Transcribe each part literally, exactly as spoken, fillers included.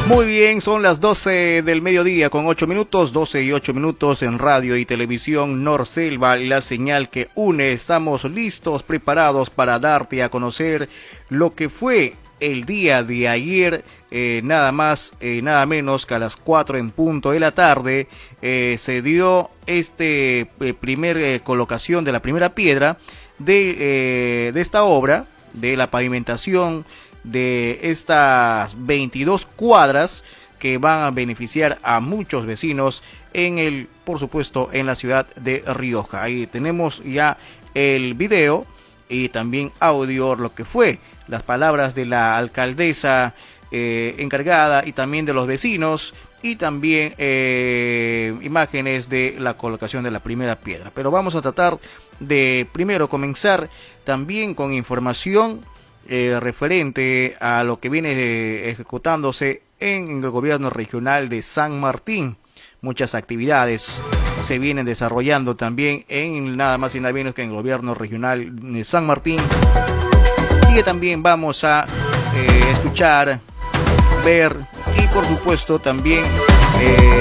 Muy bien, son las doce del mediodía con ocho minutos, doce y ocho minutos en radio y televisión Norselva, la señal que une. Estamos listos, preparados para darte a conocer lo que fue el día de ayer, eh, nada más, eh, nada menos que a las cuatro en punto de la tarde, eh, se dio este eh, primer eh, colocación de la primera piedra de, eh, de esta obra, de la pavimentación de estas veintidós cuadras que van a beneficiar a muchos vecinos en el, por supuesto, en la ciudad de Rioja. Ahí tenemos ya el video y también audio, lo que fue las palabras de la alcaldesa eh, encargada y también de los vecinos, y también eh, imágenes de la colocación de la primera piedra. Pero vamos a tratar de primero comenzar también con información Eh, referente a lo que viene eh, ejecutándose en, en el gobierno regional de San Martín. Muchas actividades se vienen desarrollando también en nada más y nada menos que en el gobierno regional de San Martín, y que también vamos a eh, escuchar, ver y por supuesto también eh,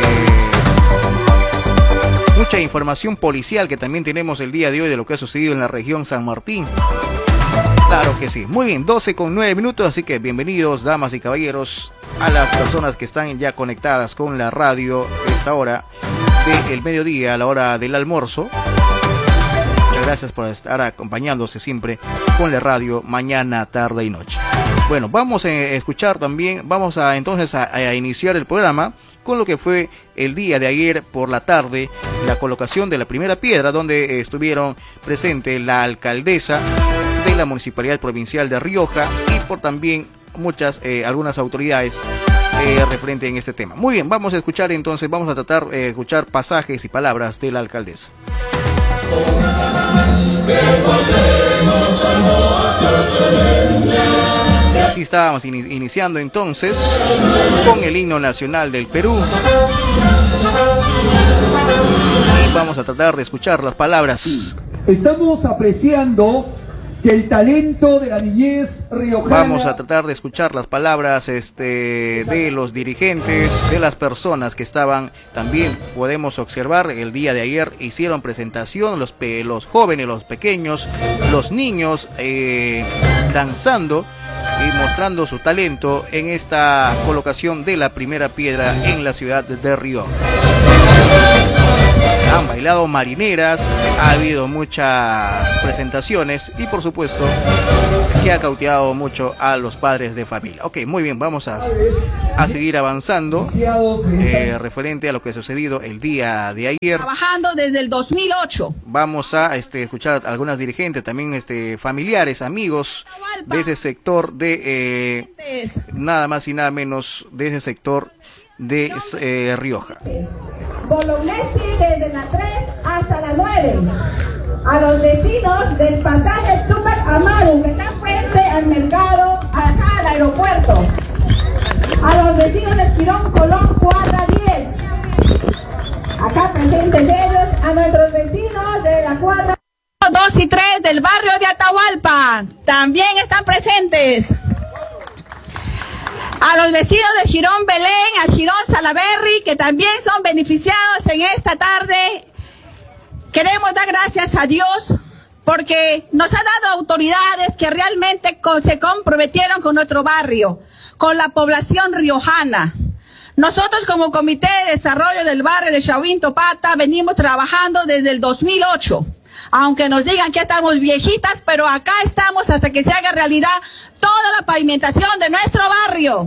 mucha información policial que también tenemos el día de hoy de lo que ha sucedido en la región San Martín. Claro que sí. Muy bien, doce con nueve minutos, así que bienvenidos, damas y caballeros, a las personas que están ya conectadas con la radio a esta hora del mediodía, a la hora del almuerzo. Muchas gracias por estar acompañándose siempre con la radio mañana, tarde y noche. Bueno, vamos a escuchar también, vamos a entonces a, a iniciar el programa con lo que fue el día de ayer por la tarde, la colocación de la primera piedra, donde estuvieron presentes la alcaldesa de la Municipalidad Provincial de Rioja y por también muchas, eh, algunas autoridades eh, referentes en este tema. Muy bien, vamos a escuchar entonces, vamos a tratar de eh, escuchar pasajes y palabras de la alcaldesa. Así estábamos in iniciando entonces con el himno nacional del Perú. Y vamos a tratar de escuchar las palabras. Estamos apreciando que el talento de la niñez riojana... Vamos a tratar de escuchar las palabras este, de los dirigentes, de las personas que estaban, también podemos observar el día de ayer, hicieron presentación, los, pe los jóvenes, los pequeños, los niños eh, danzando y mostrando su talento en esta colocación de la primera piedra en la ciudad de Rioja. Han bailado marineras, ha habido muchas presentaciones y por supuesto que ha cautivado mucho a los padres de familia. Ok, muy bien, vamos a, a seguir avanzando eh, referente a lo que ha sucedido el día de ayer. Trabajando desde el dos mil ocho. Vamos a este, escuchar a algunas dirigentes, también este, familiares, amigos de ese sector de eh, nada más y nada menos de ese sector de eh, Rioja. Bolognesi desde la tres hasta la nueve. A los vecinos del pasaje Tupac Amaru, que está frente al mercado, acá al aeropuerto. A los vecinos del Girón Colón, cuadra diez. Acá presentes ellos. A nuestros vecinos de la cuadra dos y tres del barrio de Atahualpa, también están presentes. A los vecinos del Girón Belén, al Girón Salaberry, que también son beneficiados en esta tarde. Queremos dar gracias a Dios porque nos ha dado autoridades que realmente se comprometieron con nuestro barrio, con la población riojana. Nosotros como Comité de Desarrollo del Barrio de Chahuín-Topata venimos trabajando desde el dos mil ocho. Aunque nos digan que estamos viejitas, pero acá estamos hasta que se haga realidad toda la pavimentación de nuestro barrio.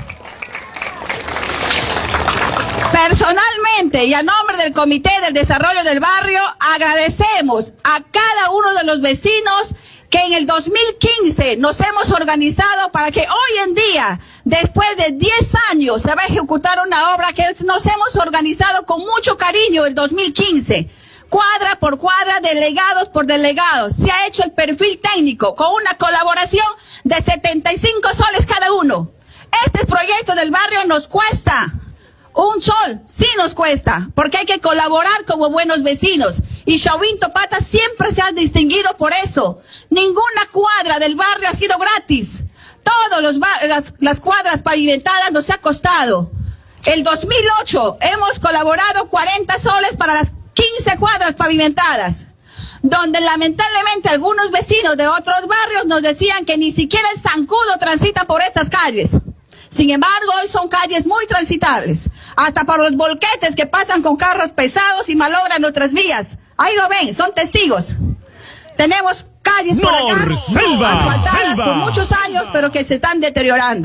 Personalmente y a nombre del Comité del Desarrollo del Barrio, agradecemos a cada uno de los vecinos que en el dos mil quince nos hemos organizado para que hoy en día, después de diez años, se va a ejecutar una obra que nos hemos organizado con mucho cariño el dos mil quince. Cuadra por cuadra, delegados por delegados. Se ha hecho el perfil técnico con una colaboración de setenta y cinco soles cada uno. Este proyecto del barrio nos cuesta un sol, sí nos cuesta, porque hay que colaborar como buenos vecinos. Y Chahuín-Topata siempre se ha distinguido por eso. Ninguna cuadra del barrio ha sido gratis. todas las, las cuadras pavimentadas nos ha costado. El dos mil ocho hemos colaborado cuarenta soles para las quince cuadras pavimentadas, donde lamentablemente algunos vecinos de otros barrios nos decían que ni siquiera el zancudo transita por estas calles. Sin embargo, hoy son calles muy transitables, hasta por los volquetes que pasan con carros pesados y malogran nuestras vías. Ahí lo ven, son testigos. Tenemos calles por acá asfaltadas por muchos años, pero que se están deteriorando.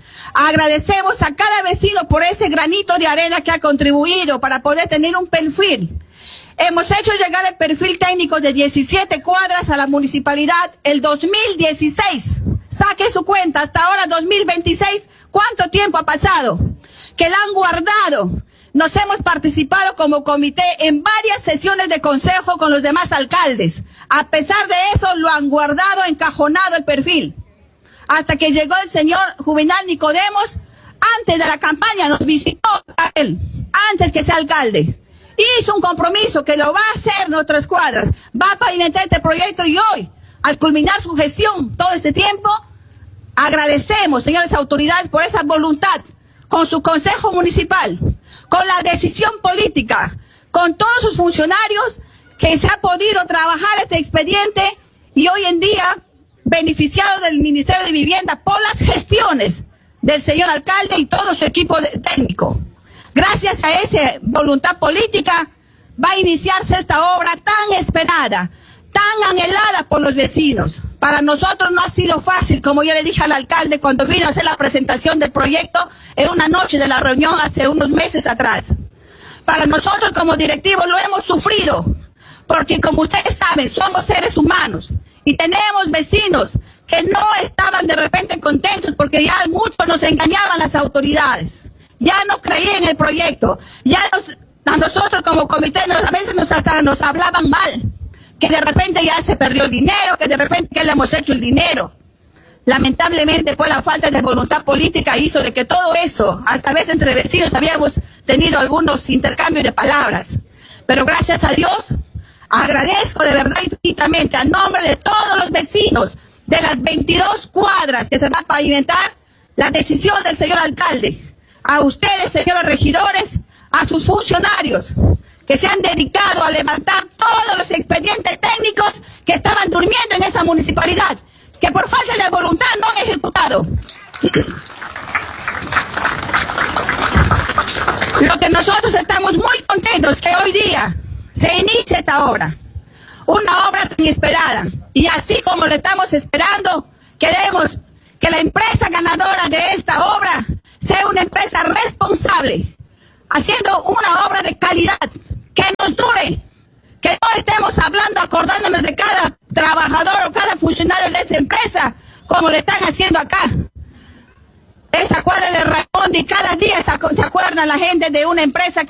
Agradecemos a cada vecino por ese granito de arena que ha contribuido para poder tener un perfil. Hemos hecho llegar el perfil técnico de diecisiete cuadras a la municipalidad el dos mil dieciséis. Saque su cuenta, hasta ahora dos mil veintiséis, ¿cuánto tiempo ha pasado? Que la han guardado. Nos hemos participado como comité en varias sesiones de consejo con los demás alcaldes. A pesar de eso, lo han guardado, encajonado el perfil. Hasta que llegó el señor Juvenal Nicodemos, antes de la campaña nos visitó a él, antes que sea alcalde. Hizo un compromiso que lo va a hacer en otras cuadras, va a pavimentar este proyecto y hoy, al culminar su gestión todo este tiempo, agradecemos, señores autoridades, por esa voluntad, con su consejo municipal, con la decisión política, con todos sus funcionarios, que se ha podido trabajar este expediente y hoy en día beneficiado del Ministerio de Vivienda por las gestiones del señor alcalde y todo su equipo de, técnico. Gracias a esa voluntad política va a iniciarse esta obra tan esperada, tan anhelada por los vecinos. Para nosotros no ha sido fácil, como yo le dije al alcalde cuando vino a hacer la presentación del proyecto en una noche de la reunión hace unos meses atrás. Para nosotros como directivos lo hemos sufrido, porque como ustedes saben, somos seres humanos y tenemos vecinos que no estaban de repente contentos porque ya muchos nos engañaban las autoridades, ya no creían en el proyecto, ya nos, a nosotros como comité nos, a veces nos, hasta nos hablaban mal, que de repente ya se perdió el dinero, que de repente que le hemos hecho el dinero. Lamentablemente, pues la falta de voluntad política hizo de que todo eso, hasta a veces entre vecinos habíamos tenido algunos intercambios de palabras, pero gracias a Dios, agradezco de verdad infinitamente a nombre de todos los vecinos de las veintidós cuadras que se va a pavimentar la decisión del señor alcalde. A ustedes, señores regidores, a sus funcionarios que se han dedicado a levantar todos los expedientes técnicos que estaban durmiendo en esa municipalidad, que por falta de voluntad no han ejecutado. Lo que nosotros estamos muy contentos que hoy día se inicia esta obra, una obra tan esperada, y así como lo estamos esperando, queremos que la empresa ganadora de esta obra sea una empresa responsable, haciendo una obra de calidad, que nos dure, que no estemos hablando, acordándonos de cada trabajador o cada funcionario de esa empresa, como le están haciendo acá. Esta cuadra de Ramón, y cada día se acuerdan la gente de una empresa que